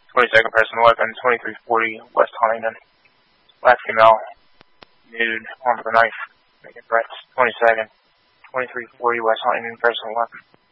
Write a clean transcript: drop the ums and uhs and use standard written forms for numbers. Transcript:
22nd, personal weapon, 2340 West Huntington. Last female, nude, armed with a knife, making threats. 22nd, 2340 West Huntington, personal weapon.